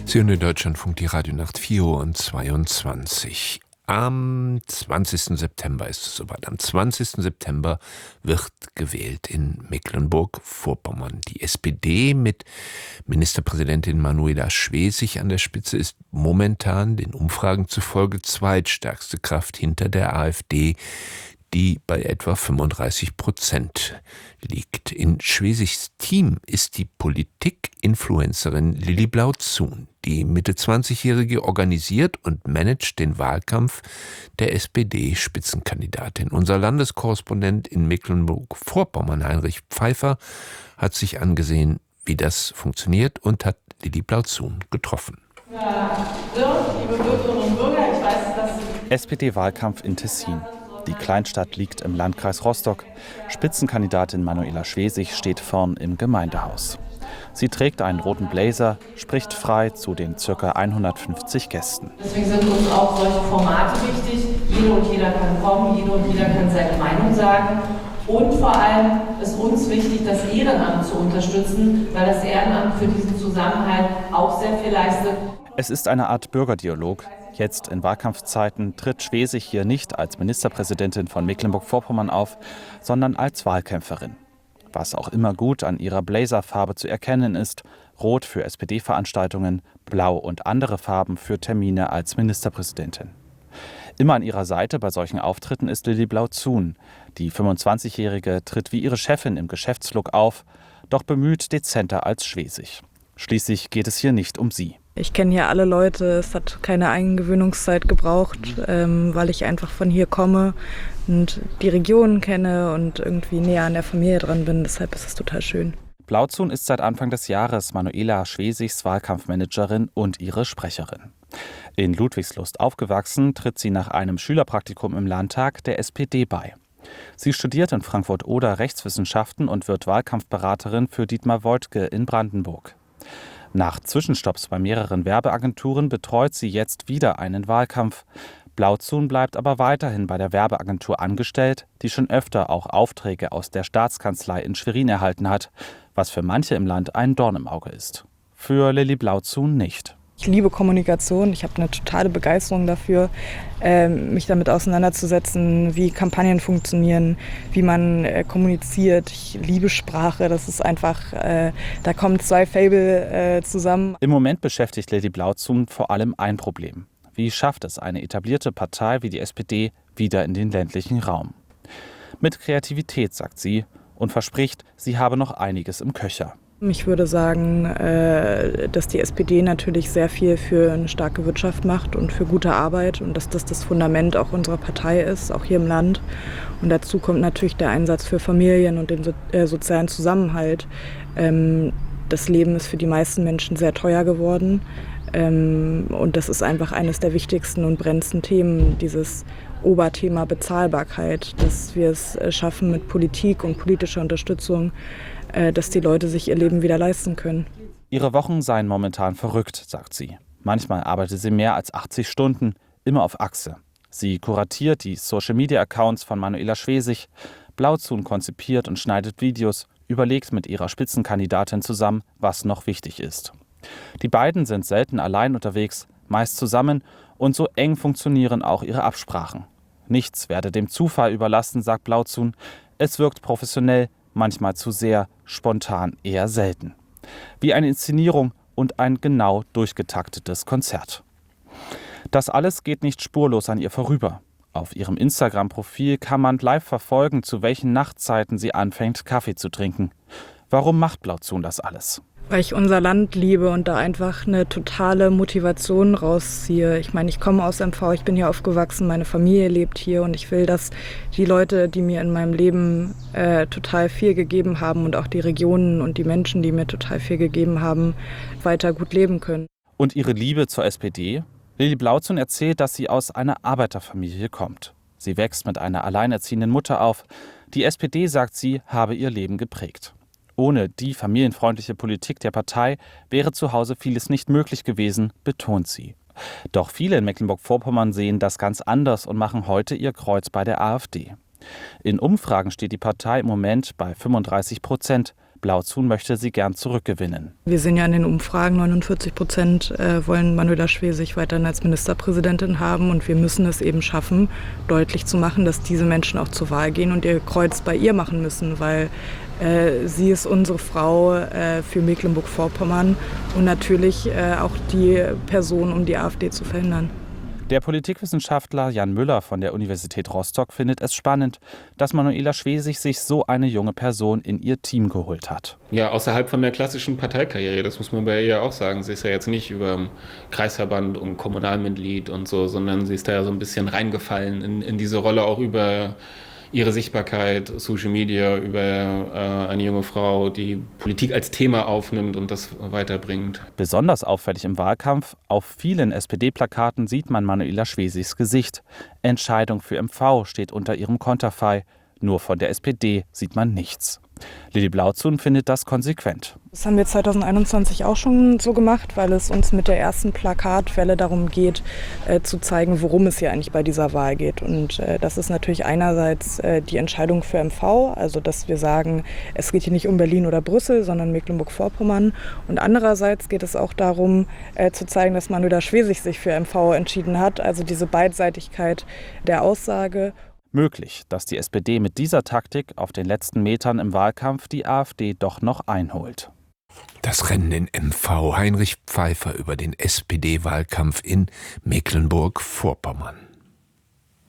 Sie hören in Deutschlandfunk die Radionacht 4:22. Am 20. September ist es soweit. Am 20. September wird gewählt in Mecklenburg-Vorpommern. Die SPD mit Ministerpräsidentin Manuela Schwesig an der Spitze ist momentan den Umfragen zufolge zweitstärkste Kraft hinter der AfD, die bei etwa 35% liegt. In Schwesigs Team ist die Politik-Influencerin Lilly Blauzun. Die Mitte-20-Jährige organisiert und managt den Wahlkampf der SPD-Spitzenkandidatin. Unser Landeskorrespondent in Mecklenburg-Vorpommern, Heinrich Pfeiffer, hat sich angesehen, wie das funktioniert und hat Lilly Blauzun getroffen. Ja, liebe Bürgerinnen und Bürger, ich weiß, dass SPD-Wahlkampf in Tessin. Die Kleinstadt liegt im Landkreis Rostock. Spitzenkandidatin Manuela Schwesig steht vorn im Gemeindehaus. Sie trägt einen roten Blazer, spricht frei zu den ca. 150 Gästen. Deswegen sind uns auch solche Formate wichtig. Jede und jeder kann kommen, jede und jeder kann seine Meinung sagen. Und vor allem ist uns wichtig, das Ehrenamt zu unterstützen, weil das Ehrenamt für diesen Zusammenhalt auch sehr viel leistet. Es ist eine Art Bürgerdialog. Jetzt in Wahlkampfzeiten tritt Schwesig hier nicht als Ministerpräsidentin von Mecklenburg-Vorpommern auf, sondern als Wahlkämpferin. Was auch immer gut an ihrer Blazerfarbe zu erkennen ist: Rot für SPD-Veranstaltungen, Blau und andere Farben für Termine als Ministerpräsidentin. Immer an ihrer Seite bei solchen Auftritten ist Lilly Blauzun. Die 25-Jährige tritt wie ihre Chefin im Geschäftslook auf, doch bemüht dezenter als Schwesig. Schließlich geht es hier nicht um sie. Ich kenne hier alle Leute, es hat keine Eingewöhnungszeit gebraucht, weil ich einfach von hier komme und die Region kenne und irgendwie näher an der Familie dran bin. Deshalb ist es total schön. Blauzun ist seit Anfang des Jahres Manuela Schwesigs Wahlkampfmanagerin und ihre Sprecherin. In Ludwigslust aufgewachsen, tritt sie nach einem Schülerpraktikum im Landtag der SPD bei. Sie studiert in Frankfurt-Oder Rechtswissenschaften und wird Wahlkampfberaterin für Dietmar Woidke in Brandenburg. Nach Zwischenstopps bei mehreren Werbeagenturen betreut sie jetzt wieder einen Wahlkampf. Blauzun bleibt aber weiterhin bei der Werbeagentur angestellt, die schon öfter auch Aufträge aus der Staatskanzlei in Schwerin erhalten hat, was für manche im Land ein Dorn im Auge ist. Für Lilly Blauzun nicht. Ich liebe Kommunikation, ich habe eine totale Begeisterung dafür, mich damit auseinanderzusetzen, wie Kampagnen funktionieren, wie man kommuniziert. Ich liebe Sprache, das ist einfach, da kommen zwei Faible zusammen. Im Moment beschäftigt Lilly Blauzun vor allem ein Problem. Wie schafft es eine etablierte Partei wie die SPD wieder in den ländlichen Raum? Mit Kreativität, sagt sie, und verspricht, sie habe noch einiges im Köcher. Ich würde sagen, dass die SPD natürlich sehr viel für eine starke Wirtschaft macht und für gute Arbeit und dass das das Fundament auch unserer Partei ist, auch hier im Land. Und dazu kommt natürlich der Einsatz für Familien und den sozialen Zusammenhalt. Das Leben ist für die meisten Menschen sehr teuer geworden und das ist einfach eines der wichtigsten und brennendsten Themen, dieses Oberthema Bezahlbarkeit, dass wir es schaffen mit Politik und politischer Unterstützung, dass die Leute sich ihr Leben wieder leisten können. Ihre Wochen seien momentan verrückt, sagt sie. Manchmal arbeitet sie mehr als 80 Stunden, immer auf Achse. Sie kuratiert die Social-Media-Accounts von Manuela Schwesig. Blauzun konzipiert und schneidet Videos, überlegt mit ihrer Spitzenkandidatin zusammen, was noch wichtig ist. Die beiden sind selten allein unterwegs, meist zusammen, und so eng funktionieren auch ihre Absprachen. Nichts werde dem Zufall überlassen, sagt Blauzun. Es wirkt professionell, manchmal zu sehr, spontan eher selten. Wie eine Inszenierung und ein genau durchgetaktetes Konzert. Das alles geht nicht spurlos an ihr vorüber. Auf ihrem Instagram-Profil kann man live verfolgen, zu welchen Nachtzeiten sie anfängt, Kaffee zu trinken. Warum macht Blauzun das alles? Weil ich unser Land liebe und da einfach eine totale Motivation rausziehe. Ich meine, ich komme aus MV, ich bin hier aufgewachsen, meine Familie lebt hier und ich will, dass die Leute, die mir in meinem Leben total viel gegeben haben und auch die Regionen und die Menschen, die mir total viel gegeben haben, weiter gut leben können. Und ihre Liebe zur SPD? Lilly Blauzun erzählt, dass sie aus einer Arbeiterfamilie kommt. Sie wächst mit einer alleinerziehenden Mutter auf. Die SPD, sagt sie, habe ihr Leben geprägt. Ohne die familienfreundliche Politik der Partei wäre zu Hause vieles nicht möglich gewesen, betont sie. Doch viele in Mecklenburg-Vorpommern sehen das ganz anders und machen heute ihr Kreuz bei der AfD. In Umfragen steht die Partei im Moment bei 35%. Blauzuhn möchte sie gern zurückgewinnen. Wir sehen ja in den Umfragen, 49% wollen Manuela Schwesig weiterhin als Ministerpräsidentin haben. Und wir müssen es eben schaffen, deutlich zu machen, dass diese Menschen auch zur Wahl gehen und ihr Kreuz bei ihr machen müssen, weil sie ist unsere Frau für Mecklenburg-Vorpommern und natürlich auch die Person, um die AfD zu verhindern. Der Politikwissenschaftler Jan Müller von der Universität Rostock findet es spannend, dass Manuela Schwesig sich so eine junge Person in ihr Team geholt hat. Ja, außerhalb von der klassischen Parteikarriere, das muss man bei ihr auch sagen. Sie ist ja jetzt nicht über Kreisverband und Kommunalmitglied und so, sondern sie ist da ja so ein bisschen reingefallen in diese Rolle, auch über ihre Sichtbarkeit, Social Media, über eine junge Frau, die Politik als Thema aufnimmt und das weiterbringt. Besonders auffällig im Wahlkampf, auf vielen SPD-Plakaten sieht man Manuela Schwesigs Gesicht. Entscheidung für MV steht unter ihrem Konterfei. Nur von der SPD sieht man nichts. Lilly Blauzuhn findet das konsequent. Das haben wir 2021 auch schon so gemacht, weil es uns mit der ersten Plakatwelle darum geht, zu zeigen, worum es hier eigentlich bei dieser Wahl geht. Und das ist natürlich einerseits die Entscheidung für MV, also dass wir sagen, es geht hier nicht um Berlin oder Brüssel, sondern Mecklenburg-Vorpommern. Und andererseits geht es auch darum, zu zeigen, dass Manuela Schwesig sich für MV entschieden hat, also diese Beidseitigkeit der Aussage. Möglich, dass die SPD mit dieser Taktik auf den letzten Metern im Wahlkampf die AfD doch noch einholt. Das Rennen in MV. Heinrich Pfeiffer über den SPD-Wahlkampf in Mecklenburg-Vorpommern.